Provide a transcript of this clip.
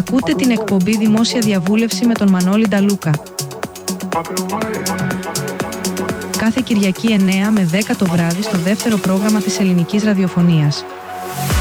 Ακούτε την εκπομπή Δημόσια Διαβούλευση με τον Μανώλη Νταλούκα. Κάθε Κυριακή 9 με 10 το βράδυ στο δεύτερο πρόγραμμα της ελληνικής ραδιοφωνίας.